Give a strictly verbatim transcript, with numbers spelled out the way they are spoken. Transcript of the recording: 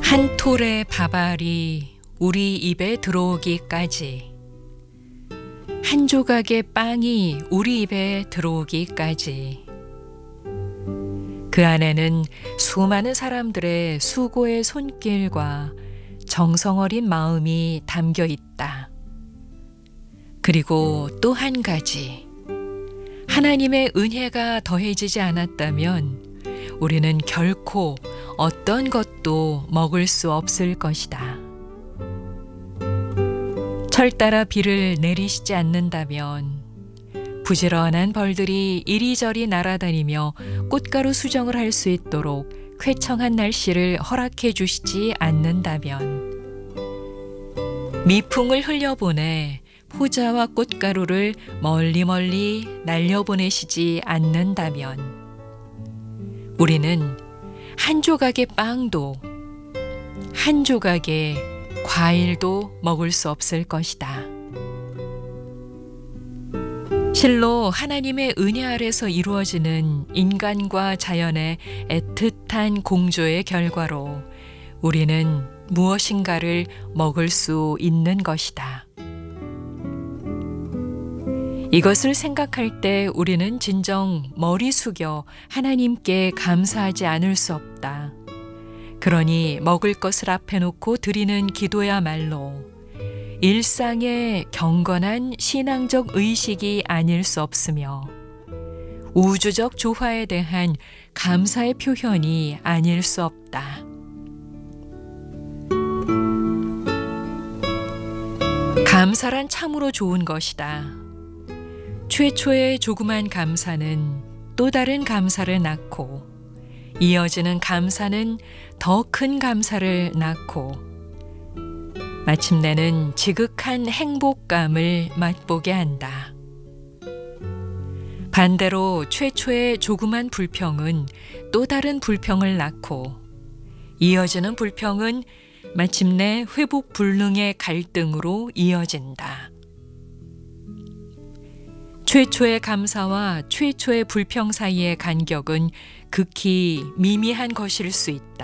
한 톨의 밥알이 우리 입에 들어오기까지, 한 조각의 빵이 우리 입에 들어오기까지, 그 안에는 수많은 사람들의 수고의 손길과 정성 어린 마음이 담겨 있다. 그리고 또 한 가지, 하나님의 은혜가 더해지지 않았다면 우리는 결코 어떤 것도 먹을 수 없을 것이다. 철 따라 비를 내리시지 않는다면 부지런한 벌들이 이리저리 날아다니며 꽃가루 수정을 할 수 있도록 쾌청한 날씨를 허락해 주시지 않는다면, 미풍을 흘려보내 포자와 꽃가루를 멀리 멀리 날려보내시지 않는다면 우리는 한 조각의 빵도 한 조각의 과일도 먹을 수 없을 것이다. 실로 하나님의 은혜 아래서 이루어지는 인간과 자연의 애틋한 공조의 결과로 우리는 무엇인가를 먹을 수 있는 것이다. 이것을 생각할 때 우리는 진정 머리 숙여 하나님께 감사하지 않을 수 없다. 그러니 먹을 것을 앞에 놓고 드리는 기도야말로 일상의 경건한 신앙적 의식이 아닐 수 없으며 우주적 조화에 대한 감사의 표현이 아닐 수 없다. 감사란 참으로 좋은 것이다. 최초의 조그만 감사는 또 다른 감사를 낳고, 이어지는 감사는 더 큰 감사를 낳고, 마침내는 지극한 행복감을 맛보게 한다. 반대로 최초의 조그만 불평은 또 다른 불평을 낳고, 이어지는 불평은 마침내 회복 불능의 갈등으로 이어진다. 최초의 감사와 최초의 불평 사이의 간격은 극히 미미한 것일 수 있다.